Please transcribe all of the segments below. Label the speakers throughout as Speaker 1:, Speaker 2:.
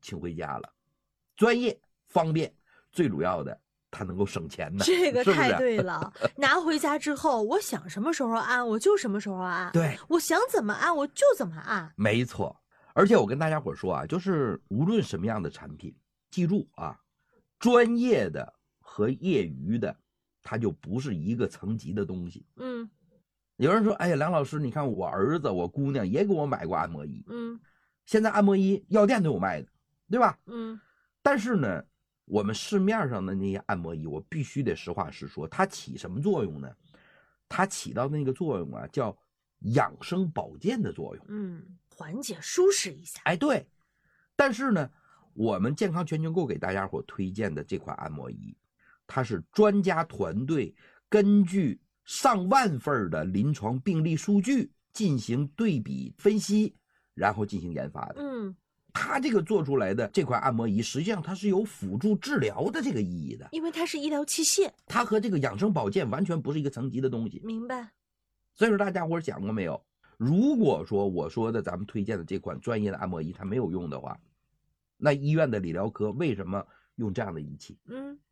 Speaker 1: 请回家了。专业方便，最主要的它能够省钱呢。
Speaker 2: 这个
Speaker 1: 是不是
Speaker 2: 太对了。拿回家之后，我想什么时候按我就什么时候按，
Speaker 1: 对，
Speaker 2: 我想怎么按我就怎么按。
Speaker 1: 没错。而且我跟大家伙说啊，就是无论什么样的产品，记住啊，专业的和业余的，它就不是一个层级的东西。有人说，哎呀，梁老师，你看我儿子我姑娘也给我买过按摩仪，现在按摩仪药店都有卖的，对吧？但是呢，我们市面上的那些按摩仪，我必须得实话实说，它起什么作用呢？它起到那个作用啊，叫养生保健的作用。
Speaker 2: 缓解舒适一下。
Speaker 1: 哎，对。但是呢，我们健康全球购给大家伙推荐的这款按摩仪，它是专家团队根据上万份的临床病例数据进行对比分析，然后进行研发的。它这个做出来的这款按摩仪，实际上它是有辅助治疗的这个意义的，
Speaker 2: 因为它是医疗器械，
Speaker 1: 它和这个养生保健完全不是一个层级的东西。
Speaker 2: 明白？
Speaker 1: 所以说大家伙想过没有，如果说我说的咱们推荐的这款专业的按摩仪它没有用的话，那医院的理疗科为什么用这样的仪器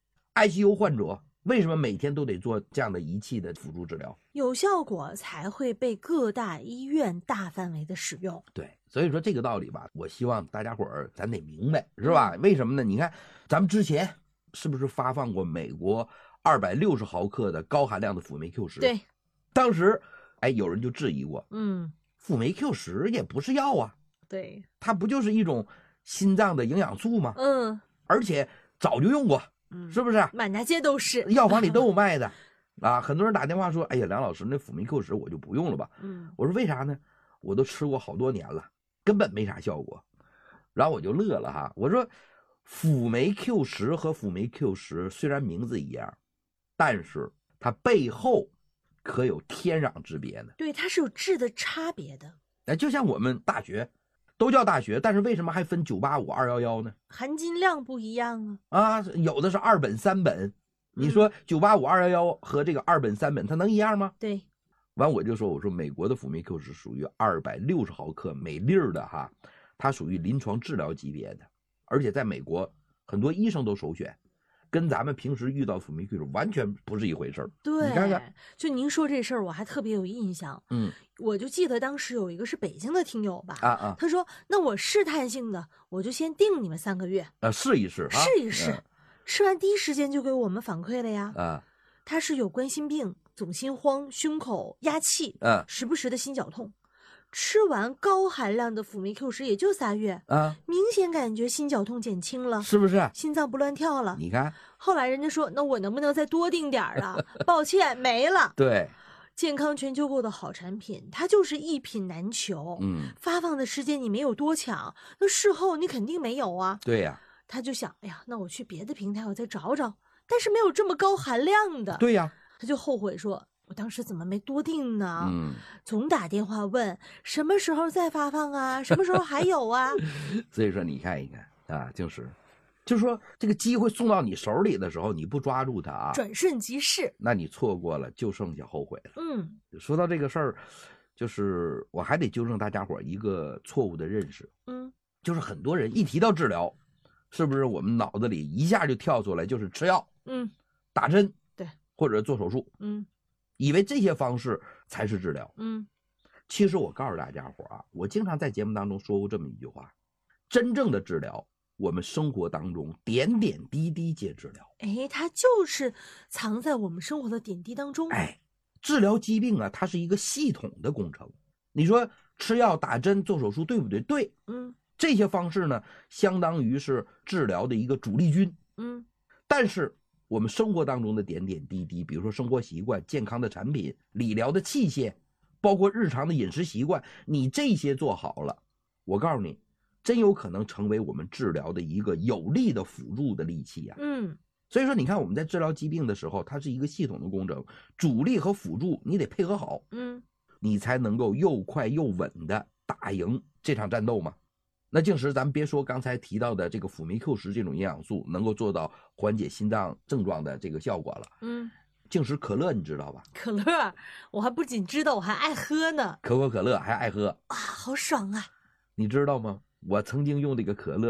Speaker 1: ？ICU 患者为什么每天都得做这样的仪器的辅助治疗？
Speaker 2: 有效果才会被各大医院大范围的使用。
Speaker 1: 对，所以说这个道理吧，我希望大家伙儿咱得明白，是吧？为什么呢？你看咱们之前是不是发放过美国260毫克的高含量的辅酶 Q10？
Speaker 2: 对，
Speaker 1: 当时有人就质疑过，辅酶 Q10也不是药啊，
Speaker 2: 对，
Speaker 1: 它不就是一种心脏的营养素吗？而且早就用过，是不是？
Speaker 2: 满大街都是，
Speaker 1: 药房里都有卖的啊。很多人打电话说，哎呀，梁老师，那辅酶 Q10我就不用了吧。我说为啥呢？我都吃过好多年了，根本没啥效果。然后我就乐了哈，我说辅酶 Q10和辅酶 Q10虽然名字一样，但是它背后可有天壤之别呢。
Speaker 2: 对，它是有质的差别的。
Speaker 1: 就像我们大学都叫大学，但是为什么还分985、211呢？
Speaker 2: 含金量不一样啊。
Speaker 1: 有的是2本3本，你说985、211和这个2本3本它能一样吗？
Speaker 2: 对。
Speaker 1: 完我就说，我说美国的辅酶 Q 是属于260毫克每粒的哈，它属于临床治疗级别的，而且在美国很多医生都首选，跟咱们平时遇到辅酶 Q 完全不是一回事儿。
Speaker 2: 对，
Speaker 1: 你看看，
Speaker 2: 就您说这事儿，我还特别有印象。我就记得当时有一个是北京的听友吧，他说那我试探性的，我就先定你们3个月，
Speaker 1: 试一试，
Speaker 2: 试一试，吃完第一时间就给我们反馈了呀。他是有冠心病、总心慌、胸口压气，时不时的心绞痛。吃完高含量的辅酶 Q10也就3月，明显感觉心绞痛减轻了，
Speaker 1: 是不是？
Speaker 2: 心脏不乱跳了。
Speaker 1: 你看，
Speaker 2: 后来人家说，那我能不能再多订点啊？抱歉，没了。
Speaker 1: 对，
Speaker 2: 健康全球购的好产品，它就是一品难求。发放的时间你没有多抢，那事后你肯定没有啊。
Speaker 1: 对呀，
Speaker 2: 他就想，哎呀，那我去别的平台我再找找，但是没有这么高含量的。
Speaker 1: 对呀，
Speaker 2: 他就后悔说，我当时怎么没多订呢？总打电话问什么时候再发放啊，什么时候还有啊。
Speaker 1: 所以说你看一看啊，就是说这个机会送到你手里的时候，你不抓住它啊，
Speaker 2: 转瞬即逝，
Speaker 1: 那你错过了就剩下后悔了。说到这个事儿，就是我还得纠正大家伙一个错误的认识。就是很多人一提到治疗，是不是我们脑子里一下就跳出来就是吃药，打针，
Speaker 2: 对，
Speaker 1: 或者做手术，以为这些方式才是治疗。其实我告诉大家伙啊，我经常在节目当中说过这么一句话：真正的治疗，我们生活当中点点滴滴皆治疗。
Speaker 2: 它就是藏在我们生活的点滴当中。
Speaker 1: 治疗疾病啊，它是一个系统的工程。你说吃药、打针、做手术，对不对？对。这些方式呢，相当于是治疗的一个主力军。但是我们生活当中的点点滴滴，比如说生活习惯、健康的产品、理疗的器械，包括日常的饮食习惯，你这些做好了，我告诉你，真有可能成为我们治疗的一个有力的辅助的利器呀。所以说你看我们在治疗疾病的时候，它是一个系统的工程，主力和辅助你得配合好，你才能够又快又稳的打赢这场战斗嘛。那静时咱们别说刚才提到的这个辅酶 Q10这种营养素能够做到缓解心脏症状的这个效果了。静时可乐你知道吧？
Speaker 2: 可乐我还不仅知道，我还爱喝呢。
Speaker 1: 可口可乐还爱喝
Speaker 2: 啊，好爽啊！
Speaker 1: 你知道吗？我曾经用这个可乐